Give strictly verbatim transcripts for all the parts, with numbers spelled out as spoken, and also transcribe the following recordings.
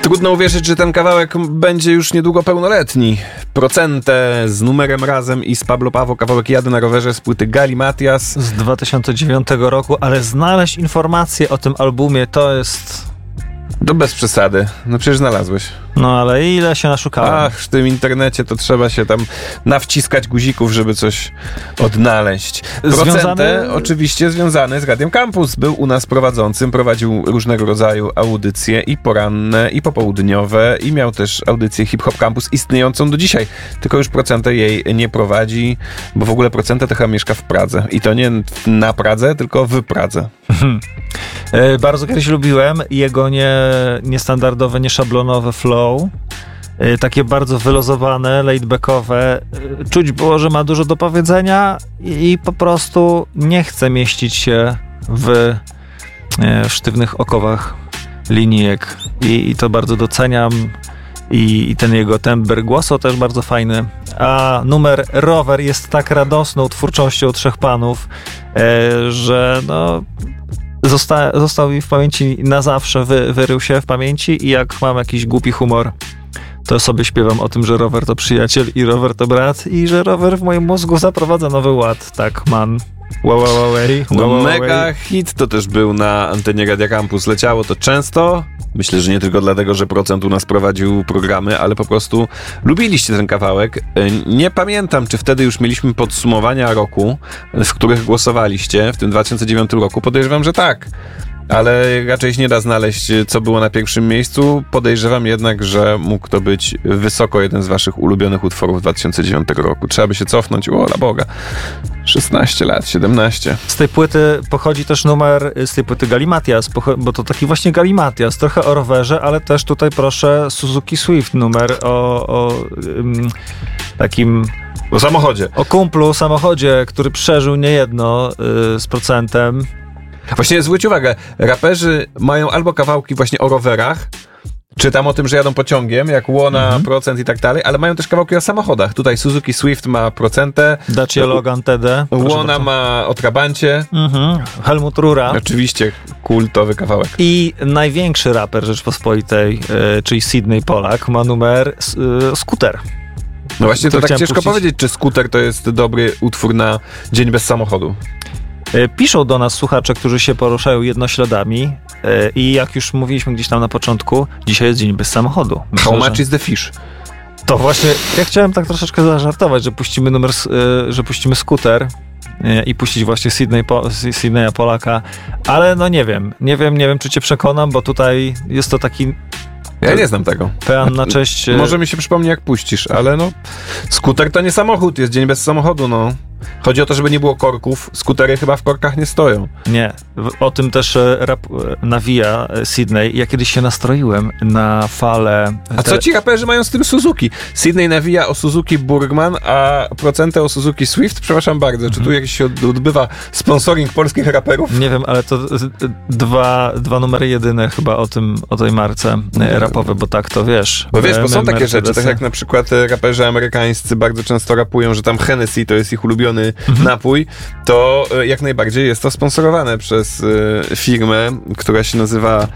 Trudno uwierzyć, że ten kawałek będzie już niedługo pełnoletni. Procentę z numerem razem i z Pablo Pawo, kawałek Jadę na rowerze z płyty Galimatias. Z dwa tysiące dziewiątego roku, ale znaleźć informacje o tym albumie to jest... To bez przesady. No przecież znalazłeś. No ale ile się naszukałem. Ach, w tym internecie to trzeba się tam nawciskać guzików, żeby coś odnaleźć. Procentę Związany... oczywiście związany z Radiem Campus. Był u nas prowadzącym, prowadził różnego rodzaju audycje i poranne, i popołudniowe, i miał też audycję Hip Hop Campus istniejącą do dzisiaj. Tylko już Procentę jej nie prowadzi, bo w ogóle Procentę to chyba mieszka w Pradze. I to nie na Pradze, tylko w Pradze. Bardzo kiedyś lubiłem jego nie, niestandardowe, nieszablonowe flow. Takie bardzo wylozowane, laidbackowe. Czuć było, że ma dużo do powiedzenia i po prostu nie chce mieścić się w, w sztywnych okowach linijek. I, i to bardzo doceniam. I, i ten jego temper głosu też bardzo fajny. A numer Rower jest tak radosną twórczością trzech panów, e, że no... Zosta- został mi w pamięci na zawsze, wy- wyrył się w pamięci i jak mam jakiś głupi humor, to sobie śpiewam o tym, że rower to przyjaciel i rower to brat i że rower w moim mózgu zaprowadza nowy ład. Tak, man. Wow, wow, wow, wow, no wow, mega wow. hit to też był na antenie Radia Campus. Leciało to często. Myślę, że nie tylko dlatego, że Procent u nas prowadził programy, ale po prostu lubiliście ten kawałek. Nie pamiętam, czy wtedy już mieliśmy podsumowania roku, w których głosowaliście w tym dwa tysiące dziewiątym roku. Podejrzewam, że tak. Ale raczej się nie da znaleźć, co było na pierwszym miejscu. Podejrzewam jednak, że mógł to być wysoko jeden z waszych ulubionych utworów dwa tysiące dziewiątego roku. Trzeba by się cofnąć, ola Boga, szesnaście lat, siedemnaście. Z tej płyty pochodzi też numer, z tej płyty Galimatias, bo to taki właśnie Galimatias, trochę o rowerze, ale też tutaj proszę Suzuki Swift numer o, o um, takim... O samochodzie. O kumplu, samochodzie, który przeżył niejedno yy, z Procentem. Właśnie zwróć uwagę, raperzy mają albo kawałki właśnie o rowerach, czy tam o tym, że jadą pociągiem, jak Łona, mhm. Procent i tak dalej, ale mają też kawałki o samochodach. Tutaj Suzuki Swift ma Procentę. Dacia Logan T D. Łona ma o Trabancie. Mhm. Helmut Rura. Oczywiście kultowy kawałek. I największy raper Rzeczpospolitej, yy, czyli Sydney Polak, ma numer yy, Skuter. No właśnie, to, to tak ciężko puścić. powiedzieć, czy Skuter to jest dobry utwór na dzień bez samochodu. Piszą do nas słuchacze, którzy się poruszają jednośladami i jak już mówiliśmy gdzieś tam na początku, dzisiaj jest dzień bez samochodu. Myślę, How much że... is the fish? To właśnie, ja chciałem tak troszeczkę zażartować, że puścimy numer, że puścimy Skuter i puścić właśnie Sydney po, Sydneya Polaka, ale no nie wiem, nie wiem, nie wiem, czy cię przekonam, bo tutaj jest to taki... Ja nie znam tego. Pean na cześć... Może mi się przypomni, jak puścisz, ale no... Skuter to nie samochód, jest dzień bez samochodu, no. Chodzi o to, żeby nie było korków. Skutery chyba w korkach nie stoją. Nie. O tym też rap nawija Sydney. Ja kiedyś się nastroiłem na falę... A co ci raperzy mają z tym Suzuki? Sydney nawija o Suzuki Burgman, a Procentę o Suzuki Swift? Przepraszam bardzo, czy tu jakiś się odbywa sponsoring polskich raperów? Nie wiem, ale to dwa, dwa numery jedyne chyba o tym, o tej marce rapowe, bo tak to wiesz. Bo wiesz, bo są takie rzeczy, tak jak na przykład raperzy amerykańscy bardzo często rapują, że tam Hennessy to jest ich ulubiony mhm. napój, to jak najbardziej jest to sponsorowane przez y, firmę, która się nazywa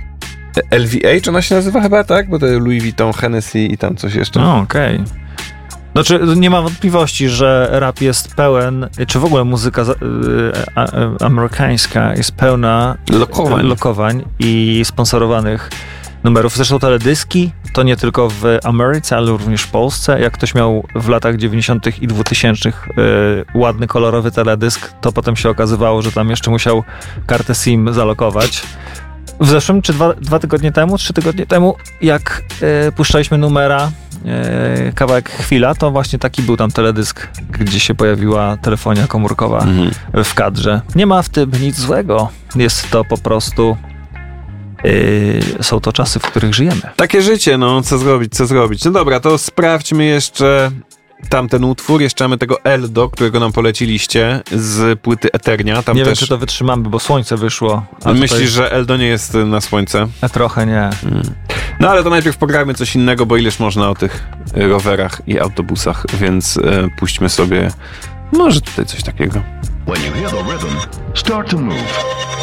L V H, ona się nazywa chyba, tak? Bo to Louis Vuitton, Hennessy i tam coś jeszcze. No, okej. Okay. Znaczy, nie ma wątpliwości, że rap jest pełen, czy w ogóle muzyka y, a, a, amerykańska jest pełna lokowań, lokowań i sponsorowanych numerów. Zresztą teledyski to nie tylko w Ameryce, ale również w Polsce. Jak ktoś miał w latach dziewięćdziesiątych i dwutysięcznych yy, ładny, kolorowy teledysk, to potem się okazywało, że tam jeszcze musiał kartę SIM zalokować. W zeszłym, czy dwa, dwa tygodnie temu, trzy tygodnie temu, jak yy, puszczaliśmy numera, yy, kawałek Chwila, to właśnie taki był tam teledysk, gdzie się pojawiła telefonia komórkowa mhm. w kadrze. Nie ma w tym nic złego. Jest to po prostu... Yy, są to czasy, w których żyjemy. Takie życie, no, co zrobić, co zrobić. No dobra, to sprawdźmy jeszcze tamten utwór. Jeszcze mamy tego Eldo, którego nam poleciliście z płyty Eternia. Tam nie też... wiem, czy to wytrzymamy, bo słońce wyszło. A Myślisz, tutaj... że Eldo nie jest na słońce? A trochę nie. Hmm. No ale to najpierw pograjmy coś innego, bo ileż można o tych rowerach i autobusach, więc e, puśćmy sobie może tutaj coś takiego. When you hear the rhythm, start to move.